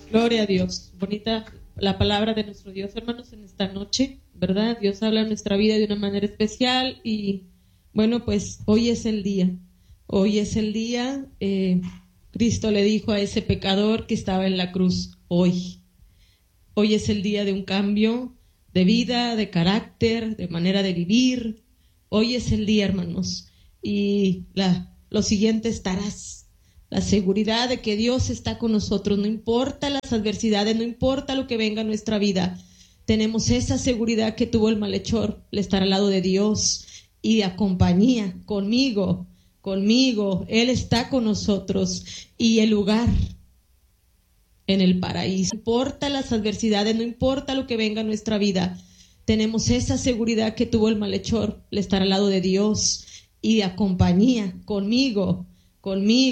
Gloria a Dios. Bonita la palabra de nuestro Dios, hermanos, en esta noche, ¿verdad? Dios habla en nuestra vida de una manera especial y bueno, pues hoy es el día. Hoy es el día. Cristo le dijo a ese pecador que estaba en la cruz, hoy. Hoy es el día de un cambio de vida, de carácter, de manera de vivir. Hoy es el día, hermanos. Y lo siguiente estarás. La seguridad de que Dios está con nosotros, no importa las adversidades, no importa lo que venga a nuestra vida. Tenemos esa seguridad que tuvo el malhechor, el estar al lado de Dios y de compañía, conmigo. Él está con nosotros y el lugar en el paraíso. No importa las adversidades, no importa lo que venga a nuestra vida. Tenemos esa seguridad que tuvo el malhechor, el estar al lado de Dios y de compañía, conmigo.